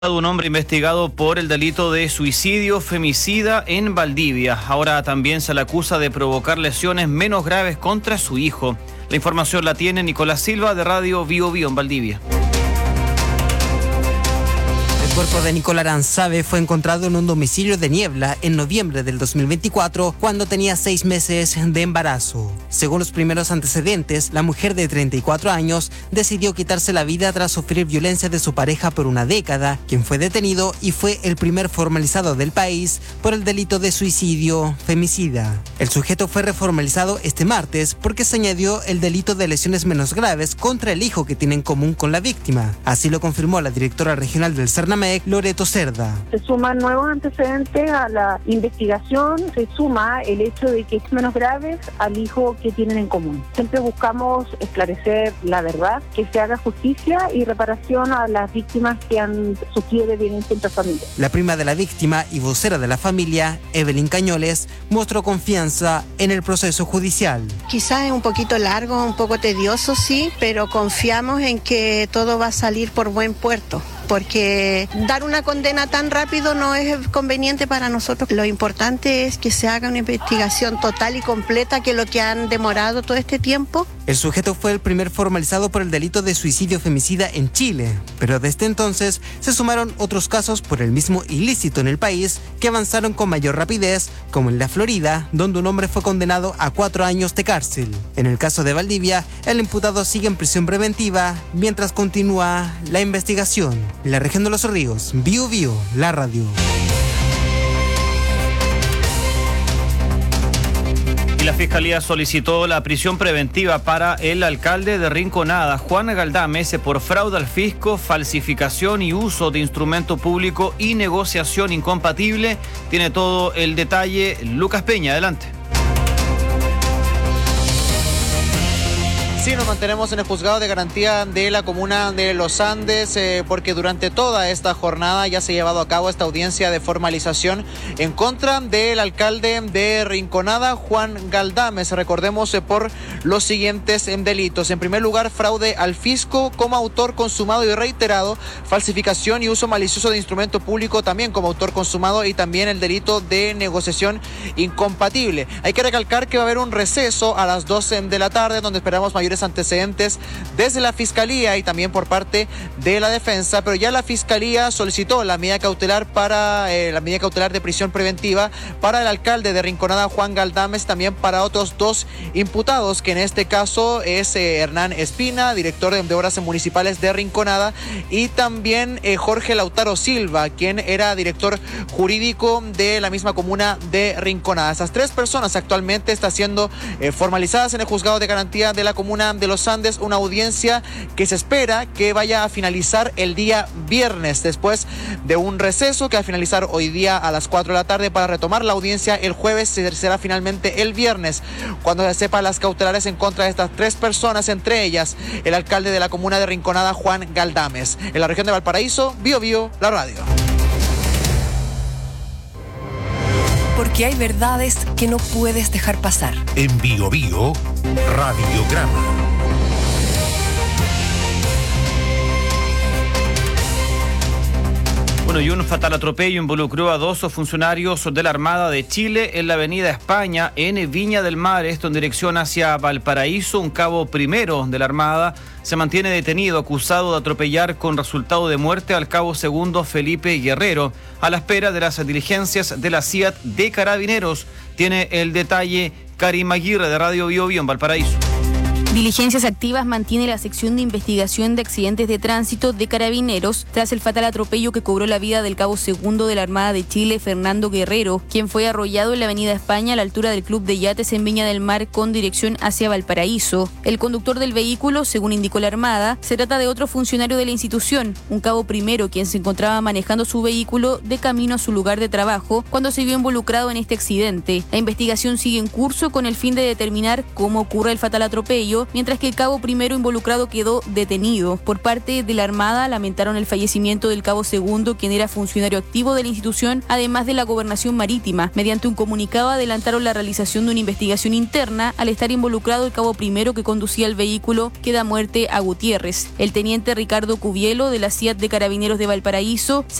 Un hombre investigado por el delito de suicidio femicida en Valdivia. Ahora también se le acusa de provocar lesiones menos graves contra su hijo. La información la tiene Nicolás Silva de Radio Bio Bio en Valdivia. El cuerpo de Nicolás Aranzave fue encontrado en un domicilio de Niebla en noviembre del 2024, cuando tenía 6 meses de embarazo. Según los primeros antecedentes, la mujer de 34 años decidió quitarse la vida tras sufrir violencia de su pareja por una década, quien fue detenido y fue el primer formalizado del país por el delito de suicidio femicida. El sujeto fue reformalizado este martes porque se añadió el delito de lesiones menos graves contra el hijo que tiene en común con la víctima. Así lo confirmó la directora regional del Cernamec, Loreto Cerda. Se suman nuevos antecedentes a la investigación, se suma el hecho de que es menos grave al hijo que tienen en común. Siempre buscamos esclarecer la verdad, que se haga justicia y reparación a las víctimas que han sufrido de violencia intrafamiliar. La prima de la víctima y vocera de la familia, Evelyn Cañoles, mostró confianza en el proceso judicial. Quizás es un poquito largo, un poco tedioso, sí, pero confiamos en que todo va a salir por buen puerto, porque dar una condena tan rápido no es conveniente para nosotros. Lo importante es que se haga una investigación total y completa, que es lo que han demorado todo este tiempo. El sujeto fue el primer formalizado por el delito de suicidio femicida en Chile, pero desde entonces se sumaron otros casos por el mismo ilícito en el país que avanzaron con mayor rapidez, como en la Florida, donde un hombre fue condenado a 4 años de cárcel. En el caso de Valdivia, el imputado sigue en prisión preventiva mientras continúa la investigación. En la región de Los Ríos, Bio Bio, la radio. Y la Fiscalía solicitó la prisión preventiva para el alcalde de Rinconada, Juan Galdames, por fraude al fisco, falsificación y uso de instrumento público y negociación incompatible. Tiene todo el detalle Lucas Peña, adelante. Sí, nos mantenemos en el juzgado de garantía de la comuna de Los Andes porque durante toda esta jornada ya se ha llevado a cabo esta audiencia de formalización en contra del alcalde de Rinconada, Juan Galdames. Recordemos por los siguientes delitos. En primer lugar, fraude al fisco como autor consumado y reiterado, falsificación y uso malicioso de instrumento público también como autor consumado, y también el delito de negociación incompatible. Hay que recalcar que va a haber un receso a las 12 de la tarde donde esperamos mayores antecedentes desde la Fiscalía y también por parte de la defensa, pero ya la Fiscalía solicitó la medida cautelar de prisión preventiva para el alcalde de Rinconada, Juan Galdames, también para otros 2 imputados, que en este caso es Hernán Espina, director de Obras Municipales de Rinconada, y también Jorge Lautaro Silva, quien era director jurídico de la misma comuna de Rinconada. Esas 3 personas actualmente están siendo formalizadas en el juzgado de garantía de la comuna de Los Andes, una audiencia que se espera que vaya a finalizar el día viernes, después de un receso que va a finalizar hoy día a las 4 de la tarde para retomar la audiencia el jueves. Será finalmente el viernes cuando se sepa las cautelares en contra de estas 3 personas, entre ellas el alcalde de la comuna de Rinconada, Juan Galdames. En la región de Valparaíso, Bio Bio, la radio. Porque hay verdades que no puedes dejar pasar. En Bio Bio, Radiograma. Bueno, y un fatal atropello involucró a 2 funcionarios de la Armada de Chile en la avenida España, en Viña del Mar, esto en dirección hacia Valparaíso. Un cabo primero de la Armada se mantiene detenido, acusado de atropellar con resultado de muerte al cabo segundo Felipe Guerrero, a la espera de las diligencias de la CIAT de Carabineros. Tiene el detalle Karim Aguirre de Radio Bio Bio en Valparaíso. Diligencias activas mantiene la sección de investigación de accidentes de tránsito de Carabineros tras el fatal atropello que cobró la vida del cabo segundo de la Armada de Chile, Fernando Guerrero, quien fue arrollado en la avenida España a la altura del Club de Yates en Viña del Mar con dirección hacia Valparaíso. El conductor del vehículo, según indicó la Armada, se trata de otro funcionario de la institución, un cabo primero, quien se encontraba manejando su vehículo de camino a su lugar de trabajo cuando se vio involucrado en este accidente. La investigación sigue en curso con el fin de determinar cómo ocurre el fatal atropello fallecido, mientras que el cabo primero involucrado quedó detenido. Por parte de la Armada lamentaron el fallecimiento del cabo segundo, quien era funcionario activo de la institución, además de la Gobernación Marítima. Mediante un comunicado adelantaron la realización de una investigación interna al estar involucrado el cabo primero que conducía el vehículo que da muerte a Gutiérrez. El teniente Ricardo Cubielo de la CIAT de Carabineros de Valparaíso